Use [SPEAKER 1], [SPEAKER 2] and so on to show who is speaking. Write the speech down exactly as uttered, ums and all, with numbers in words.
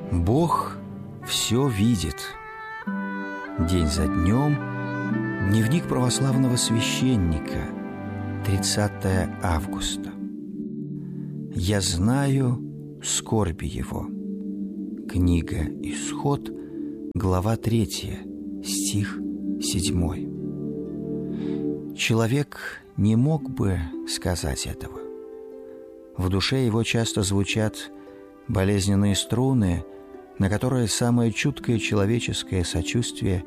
[SPEAKER 1] Бог все видит. День за днем. Дневник православного священника. тридцатое августа. Я знаю скорби его. Книга Исход, глава третья, стих седьмой. Человек не мог бы сказать этого. В душе его часто звучат болезненные струны, на которые самое чуткое человеческое сочувствие